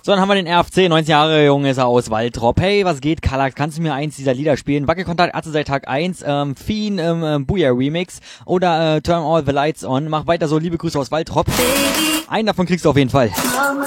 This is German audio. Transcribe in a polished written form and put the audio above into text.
So, dann haben wir den RFC, 19 Jahre jung ist er aus Waltrop. Hey, was geht, Kallax? Kannst du mir eins dieser Lieder spielen? Wackelkontakt, Atze seit Tag 1, Fiend im Booyah Remix oder Turn All the Lights On. Mach weiter so, liebe Grüße aus Waltrop. Einen davon kriegst du auf jeden Fall.